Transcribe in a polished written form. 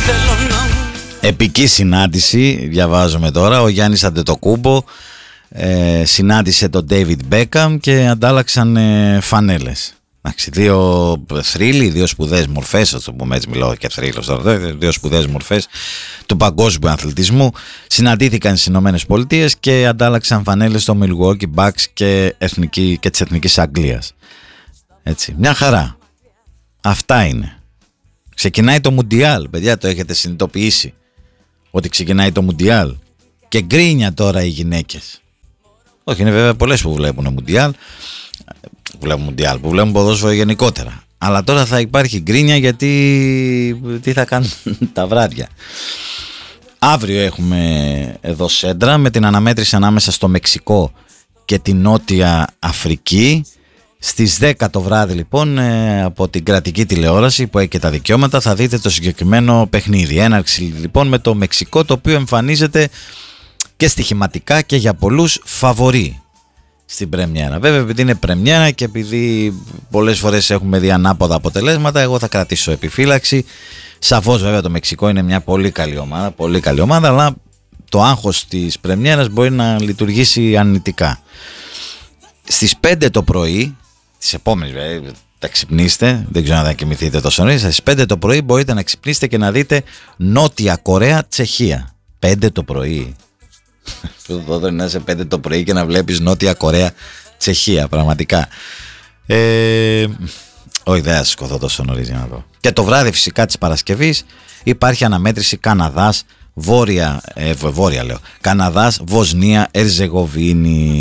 Επική συνάντηση, διαβάζουμε τώρα. Ο Γιάννης Αντετοκούμπο συνάντησε τον David Beckham και αντάλλαξαν φανέλες. Εντάξει, δύο θρύλοι, δύο σπουδαίες μορφές, ας το πούμε έτσι, μιλάω και θρύλος τώρα, δύο σπουδαίες μορφές του παγκόσμιου αθλητισμού συναντήθηκαν στις Ηνωμένες Πολιτείες και αντάλλαξαν φανέλες στο Milwaukee Bucks και της Εθνικής Αγγλίας. Έτσι, μια χαρά. Αυτά είναι. Ξεκινάει το Μουντιάλ, παιδιά, το έχετε συνειδητοποιήσει ότι ξεκινάει το Μουντιάλ και γκρίνια τώρα οι γυναίκες. Όχι, είναι βέβαια πολλές που βλέπουν Μουντιάλ, που βλέπουν ποδόσφαιρο γενικότερα. Αλλά τώρα θα υπάρχει γκρίνια γιατί τι θα κάνουν τα βράδια. Αύριο έχουμε εδώ σέντρα με την αναμέτρηση ανάμεσα στο Μεξικό και την Νότια Αφρική. Στις 10 το βράδυ λοιπόν από την κρατική τηλεόραση που έχει και τα δικαιώματα θα δείτε το συγκεκριμένο παιχνίδι. Έναρξη λοιπόν με το Μεξικό, το οποίο εμφανίζεται και στοιχηματικά και για πολλούς φαβορί στην πρεμιέρα. Βέβαια επειδή είναι πρεμιέρα και επειδή πολλές φορές έχουμε δει ανάποδα αποτελέσματα, εγώ θα κρατήσω επιφύλαξη. Σαφώς βέβαια το Μεξικό είναι μια πολύ καλή ομάδα, αλλά το άγχος της πρεμιέρας μπορεί να λειτουργήσει αρνητικά. Στις 5 το πρωί τις επόμενες, θα ξυπνήσετε, δεν ξέρω αν θα κοιμηθείτε τόσο νωρίς, στις 5 το πρωί μπορείτε να ξυπνήσετε και να δείτε Νότια Κορέα Τσεχία. 5 το πρωί. Τότε να είσαι 5 το πρωί και να βλέπεις Νότια Κορέα Τσεχία, πραγματικά. Όχι, δεν θα σηκωθώ τόσο νωρίς για να δω. Και το βράδυ φυσικά της Παρασκευής υπάρχει αναμέτρηση Καναδάς, Καναδάς, Βοσνία, Ερζεγοβίνη.